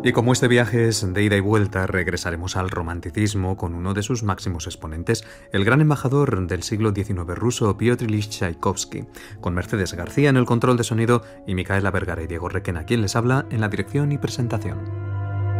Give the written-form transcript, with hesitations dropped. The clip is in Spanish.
Y como este viaje es de ida y vuelta, regresaremos al romanticismo con uno de sus máximos exponentes, el gran embajador del siglo XIX ruso Piotr Ilich Chaikovsky, con Mercedes García en el control de sonido y Micaela Vergara y Diego Requena quien les habla en la dirección y presentación.